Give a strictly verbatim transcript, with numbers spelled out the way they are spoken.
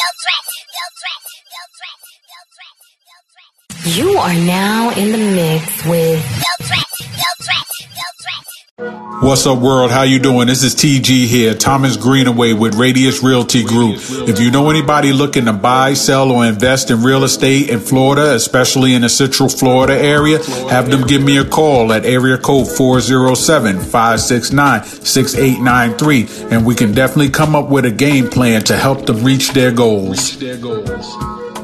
You are now in the mix with What's up, world? How you doing? This is T G here, Thomas Greenaway with Radius Realty Group. If you know anybody looking to buy, sell, or invest in real estate in Florida, especially in the Central Florida area, have them give me a call at area code four oh seven, five six nine, six eight nine three, and we can definitely come up with a game plan to help them reach their goals.